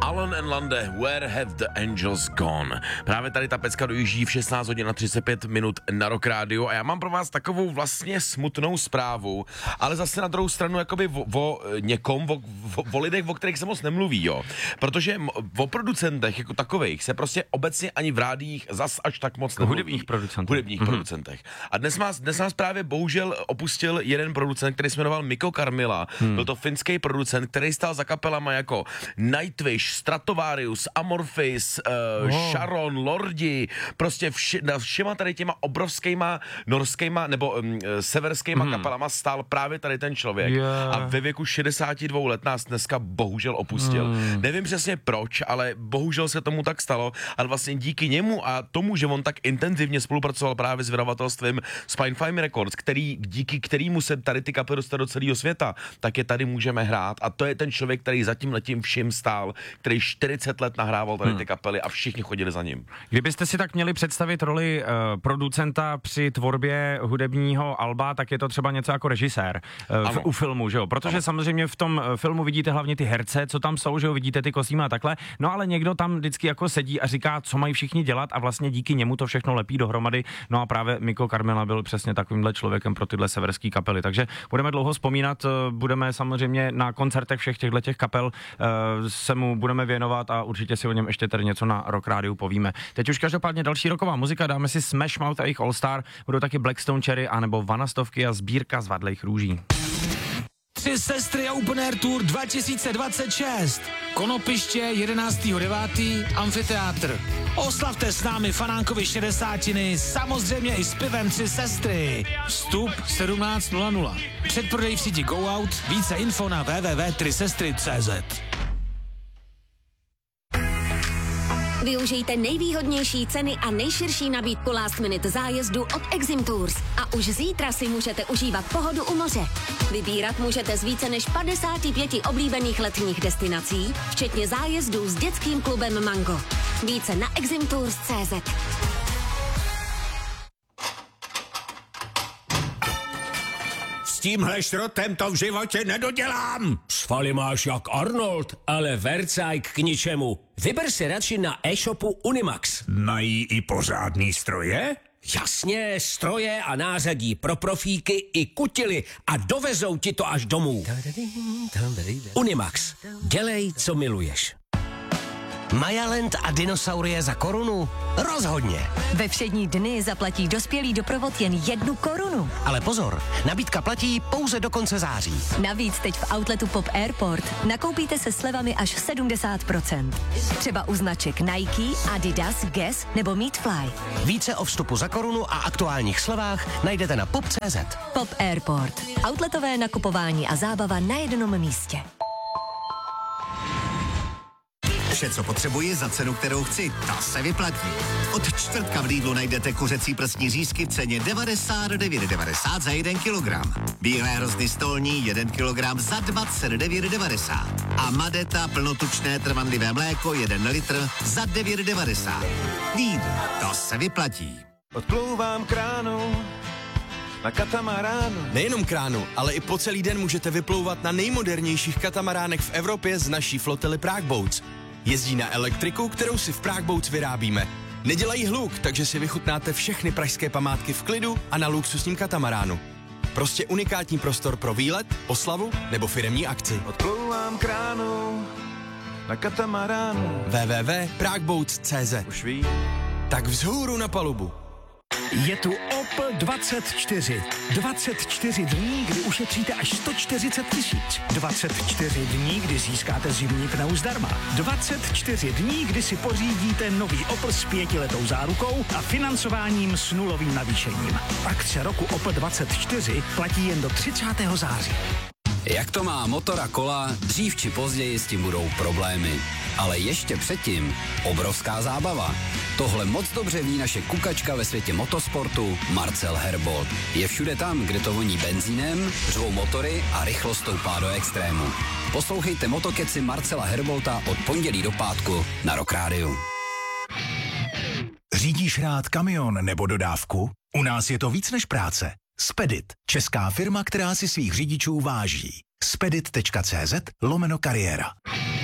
Alan and Lande, Where Have the Angels Gone? Právě tady ta pecka dojíždí v 16 hodin a 35 minut na Rock Radio a já mám pro vás takovou vlastně smutnou zprávu, ale zase na druhou stranu jakoby o lidech, o kterých se moc nemluví, jo. Protože o producentech jako takových se prostě obecně ani v rádiích zas až tak moc nemluví. Hudebních producentech. A dnes nás právě bohužel opustil jeden producent, který se jmenoval Mikko Karmila. Byl to finský producent, který stál za kapelama jako Nightwish, Stratovarius, Amorphis, Sharon, Lordi, prostě všema tady těma obrovskýma norskýma nebo severskýma kapelama stál právě tady ten člověk. A ve věku 62 let nás dneska bohužel opustil. Nevím přesně proč, ale bohužel se tomu tak stalo a vlastně díky němu a tomu, že on tak intenzivně spolupracoval právě s vydavatelstvím Spinefarm Records, díky kterému se tady ty kapely dostaly do celého světa, tak je tady můžeme hrát a to je ten člověk, který zatím letím vším stál, který 40 let nahrával tady ty kapely a všichni chodili za ním. Kdybyste si tak měli představit roli producenta při tvorbě hudebního alba, tak je to třeba něco jako režisér u filmu, že jo? Protože samozřejmě v tom filmu vidíte hlavně ty herce, co tam jsou, že jo? Vidíte ty kostýmy a takhle, no ale někdo tam vždycky jako sedí a říká, co mají všichni dělat a vlastně díky němu to všechno lepí dohromady. No a právě Mikko Karmila byl přesně takovýmhle člověkem pro tyhle severské kapely. Takže budeme dlouho vzpomínat, budeme samozřejmě na koncertech všech těchto kapel se mu budeme věnovat a určitě si o něm ještě tady něco na Rock Rádiu povíme. Teď už každopádně další roková muzika, dáme si Smash Mouth a jejich All Star, budou taky Blackstone Cherry anebo Vanastovky a sbírka zvadlejch růží. Tři sestry a Open Air Tour 2026. Konopiště 11.9. Amfiteátr. Oslavte s námi Fanánkovi 60, samozřejmě i s pivem Tři sestry. Vstup 17:00. Předprodej v síti Go Out, více info na www.3sestry.cz. Využijte nejvýhodnější ceny a nejširší nabídku last minute zájezdu od Exim Tours. A už zítra si můžete užívat pohodu u moře. Vybírat můžete z více než 55 oblíbených letních destinací, včetně zájezdů s dětským klubem Mango. Více na eximtours.cz. S tímhle šrotem to v životě nedodělám. Svaly máš jak Arnold, ale vercajk k ničemu. Vyber si radši na e-shopu Unimax. Mají i pořádný stroje? Jasně, stroje a nářadí pro profíky i kutily a dovezou ti to až domů. Unimax. Dělej, co miluješ. Majaland a dinosaurie za korunu? Rozhodně. Ve všední dny zaplatí dospělý doprovod jen 1 korunu. Ale pozor, nabídka platí pouze do konce září. Navíc teď v outletu Pop Airport nakoupíte se slevami až 70%. Třeba u značek Nike, Adidas, Guess nebo Meatfly. Více o vstupu za korunu a aktuálních slevách najdete na pop.cz. Pop Airport. Outletové nakupování a zábava na jednom místě. Vše, co potřebuji za cenu, kterou chci, ta se vyplatí. Od čtvrtka v Lidlu najdete kuřecí prsní řízky v ceně 99,90 za 1 kilogram. Bílé hrozny stolní 1 kilogram za 29,90. A Madeta plnotučné trvanlivé mléko 1 litr za 9,90. Lidl, to se vyplatí. Odplouvám kránou na katamaránu. Nejenom kránu, ale i po celý den můžete vyplouvat na nejmodernějších katamaránech v Evropě z naší flotily Prague Boats. Jezdí na elektriku, kterou si v Prague Boats vyrábíme. Nedělají hluk, takže si vychutnáte všechny pražské památky v klidu a na luxusním katamaránu. Prostě unikátní prostor pro výlet, oslavu nebo firemní akci. Odplouvám kránou na katamaránu. www.pragueboats.cz. Už ví. Tak vzhůru na palubu. Je tu Opel 24. 24 dní, kdy ušetříte až 140 000. 24 dní, kdy získáte zimní pneu zdarma. 24 dní, kdy si pořídíte nový Opel s 5letou zárukou a financováním s nulovým navýšením. Akce roku Opel 24 platí jen do 30. září. Jak to má motor a kola, dřív či později s tím budou problémy. Ale ještě předtím obrovská zábava. Tohle moc dobře ví naše kukačka ve světě motosportu Marcel Herbold. Je všude tam, kde to voní benzínem, řvou motory a rychlost stoupá do extrému. Poslouchejte Motokeci Marcela Herbolta od pondělí do pátku na Rock Rádiu. Řídíš rád kamion nebo dodávku? U nás je to víc než práce. Spedit, česká firma, která si svých řidičů váží. spedit.cz/kariéra.